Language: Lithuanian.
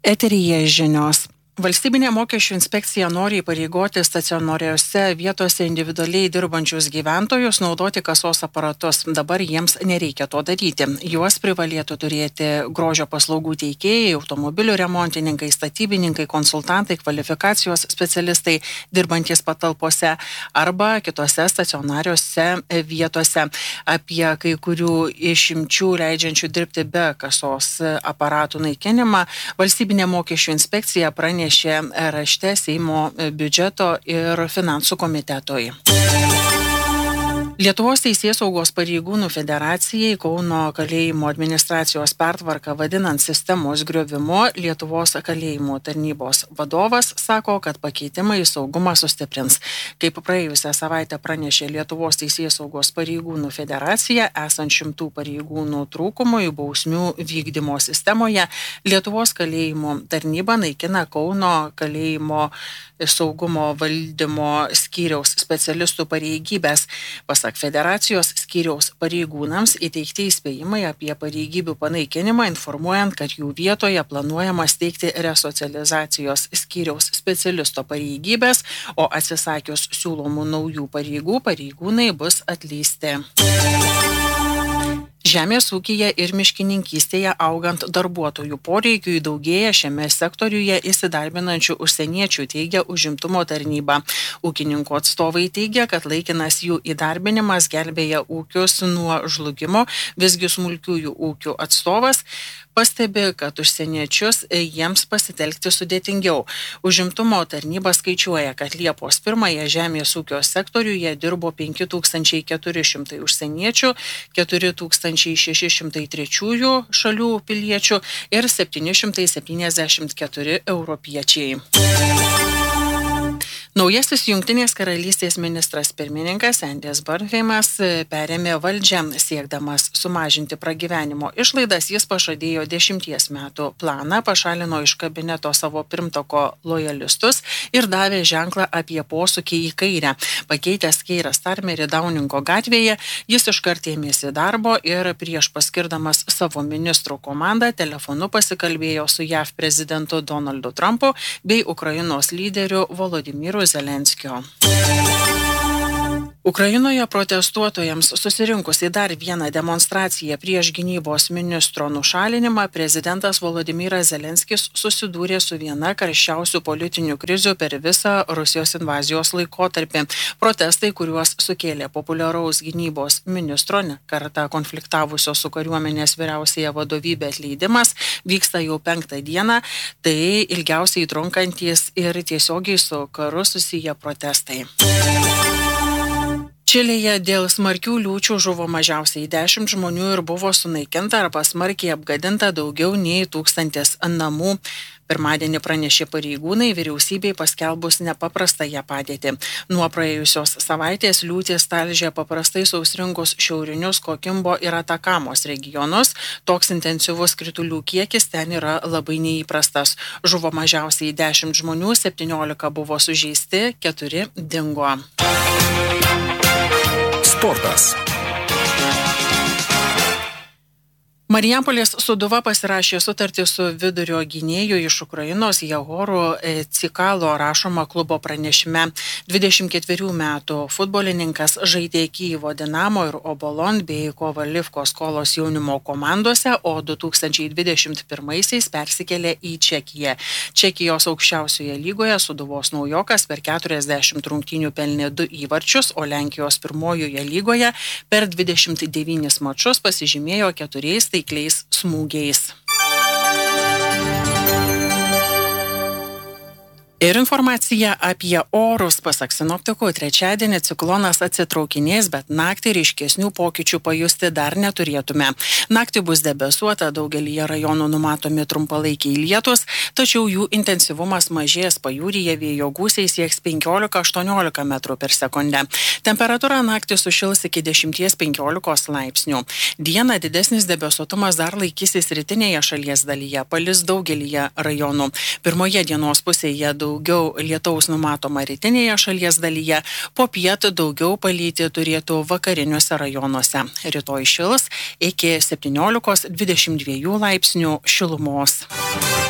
Eteryje žinios. Valstybinė mokesčių inspekcija nori įpareigoti stacionariose vietose individualiai dirbančius gyventojus naudoti kasos aparatus. Dabar jiems nereikia to daryti. Juos privalėtų turėti grožio paslaugų teikėjai, automobilių remontininkai, statybininkai, konsultantai, kvalifikacijos specialistai dirbantys patalpose arba kitose stacionariose vietose. Apie kai kurių išimčių leidžiančių dirbti be kasos aparatų naikinimą Valstybinė mokesčių inspekcija pranešė rašte Seimo biudžeto ir finansų komitetui. Lietuvos Teisėsaugos pareigūnų federacijai Kauno kalėjimo administracijos pertvarką vadinant sistemos griovimu, Lietuvos kalėjimų tarnybos vadovas sako, kad pakeitimai saugumą sustiprins. Kaip praėjusią savaitę pranešė Lietuvos Teisėsaugos pareigūnų federacija, esant 100 pareigūnų trūkumui bausmių vykdymo sistemoje, Lietuvos kalėjimų tarnyba naikina Kauno kalėjimo saugumo valdymo skyriaus specialistų pareigybės. Pasak federacijos skyriaus pareigūnams įteikti įspėjimai apie pareigybių panaikinimą, informuojant, kad jų vietoje planuojama steigti resocializacijos skyriaus specialisto pareigybės, o atsisakius siūlomų naujų pareigų, pareigūnai bus atleisti. Žemės ūkyje ir miškininkystėje augant darbuotojų poreikiui daugėja šiame sektoriuje įsidarbinančių užsieniečių, teigia užimtumo tarnyba. Ūkininkų atstovai teigia, kad laikinas jų įdarbinimas gelbėja ūkius nuo žlugimo, visgi smulkiųjų ūkių atstovas pastebi, kad užsieniečius jiems pasitelkti sudėtingiau. Užimtumo tarnyba skaičiuoja, kad Liepos 1 žemės ūkio sektoriuje dirbo 5400 užsieniečių, 4600 trečiųjų šalių piliečių ir 774 europiečiai. Naujasis Jungtinės karalystės ministras pirmininkas Andys Burnhamas perėmė valdžią, siekdamas sumažinti pragyvenimo išlaidas. Jis pažadėjo 10 metų planą, pašalino iš kabineto savo pirmtako lojalistus ir davė ženklą apie posūkį į kairę. Pakeitęs Keirą Starmerį Dauningo gatvėje, jis iškart ėmėsi darbo ir prieš paskirdamas savo ministrų komandą telefonu pasikalbėjo su JAV prezidentu Donaldu Trumpu bei Ukrainos lyderiu Volodymyru Zelenskio. Ukrainoje protestuotojams susirinkus į dar vieną demonstraciją prieš gynybos ministro nušalinimą, prezidentas Volodymyras Zelenskis susidūrė su viena karščiausių politinių krizių per visą Rusijos invazijos laikotarpį. Protestai, kuriuos sukėlė populiaraus gynybos ministro, ne kartą konfliktavusio su kariuomenės vyriausiąja vadovybė atleidimas, vyksta jau 5 dieną. Tai ilgiausiai trunkantys ir tiesiogiai su karu susiję protestai. Čilėje dėl smarkių liūčių žuvo mažiausiai 10 žmonių ir buvo sunaikinta arba smarkiai apgadinta daugiau nei 1000 namų. Pirmadienį pranešė pareigūnai vyriausybei paskelbus nepaprastąją padėtį. Nuo praėjusios savaitės liūtys talžė paprastai sausringus šiaurinius Kokimbo ir Atakamos regionus. Toks intensyvus kritulių kiekis ten yra labai neįprastas. Žuvo mažiausiai 10 žmonių, 17 buvo sužeisti, 4 dingo. Sportas. Marijampolės Sūduva pasirašė sutartį su vidurio gynėju iš Ukrainos Jehoru Cikalo, rašoma klubo pranešime. 24 metų futbolininkas žaidė Kyjivo Dinamo ir Obolon bei Kovalivkos Kolos jaunimo komandose, o 2021-aisiais persikėlė į Čekiją. Čekijos aukščiausioje lygoje Sūduvos naujokas per 40 rungtynių pelnė 2 įvarčius, o Lenkijos pirmojoje lygoje per 29 mačus pasižymėjo 4 taikliais smūgiais. Ir informacija apie orus. Pasak sinoptikų, trečiadienį ciklonas atsitraukinės, bet naktį ryškesnių pokyčių pajusti dar neturėtume. Naktį bus debesuota, daugelyje rajonų numatomi trumpalaikiai lietūs, tačiau jų intensyvumas mažės, pajūryje vėjo gūsiai sieks 15-18 metrų per sekundę. Temperatūra naktį sušils iki 10-15 laipsnių. Dieną didesnis debesuotumas dar laikysis rytinėje šalies dalyje, palis daugelyje rajonų. Pirmoje dienos pusėje daugiau lietaus numatoma rytinėje šalies dalyje, popiet daugiau palyti turėtų vakariniuose rajonuose. Rytoj šils iki 17-22 laipsnių šilumos.